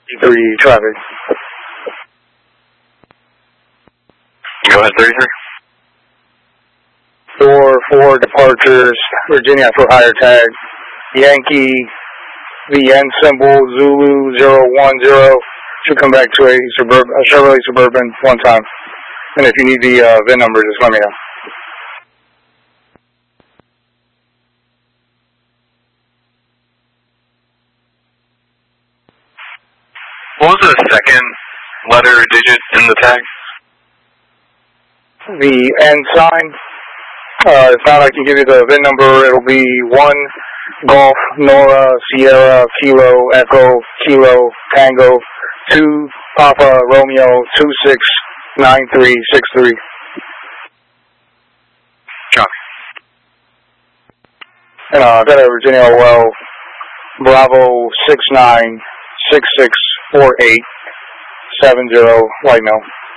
3 traffic. Go ahead, 33. Door 4 departures, Virginia for higher tag, Yankee, VN symbol, Zulu 010, should come back to a Chevrolet Suburban one time. And if you need the VIN number, just let me know. What was the second letter or digit in the tag? The N sign. If not, I can give you the VIN number. It'll be 1 Golf Nora Sierra Kilo Echo Kilo Tango 2 Papa Romeo 269363. Copy. And got a Virginia OL Bravo 69664870 White Mill.